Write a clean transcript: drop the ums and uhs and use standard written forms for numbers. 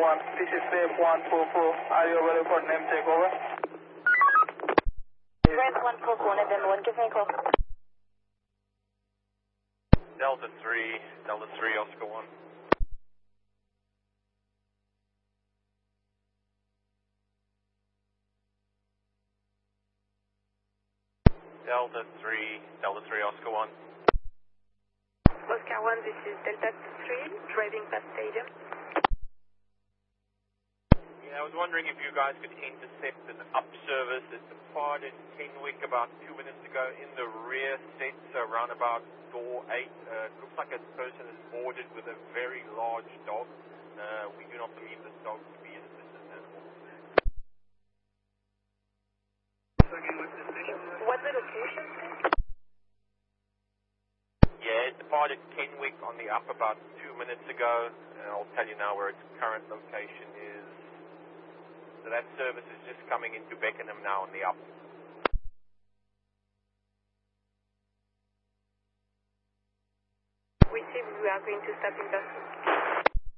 1, this is Wave 144. Are you available for name check, over? Wave 144, November 1, give me a call. Delta 3, Oscar 1. Delta 3, Oscar 1. Oscar 1, this is Delta 3, driving past stadium. Yeah, I was wondering if you guys could intercept an up service that departed Kenwick about 2 minutes ago in the rear set, so around about door 8. Looks like a person is boarded with a very large dog. We do not believe this dog to be an assistant animal. What's the location? Yeah, it departed Kenwick on the up about 2 minutes ago. I'll tell you now where its current location is. So that service is just coming into Beckenham now on the up. We see we are going to stop in person.